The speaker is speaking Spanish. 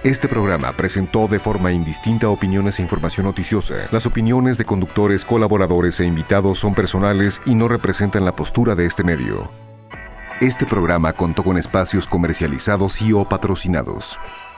Este programa presentó de forma indistinta opiniones e información noticiosa. Las opiniones de conductores, colaboradores e invitados son personales y no representan la postura de este medio. Este programa contó con espacios comercializados y o patrocinados.